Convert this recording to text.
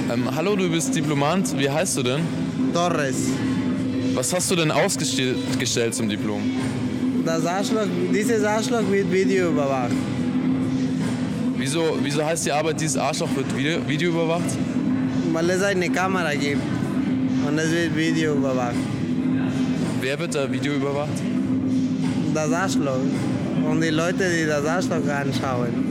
Hallo, du bist Diplomant. Wie heißt du denn? Torres. Was hast du denn ausgestellt zum Diplom? Dieses Arschloch wird Video überwacht. Wieso heißt die Arbeit, dieses Arschloch wird Video überwacht? Weil es eine Kamera gibt und es wird Video überwacht. Wer wird da Video überwacht? Das Arschloch und die Leute, die das Arschloch anschauen.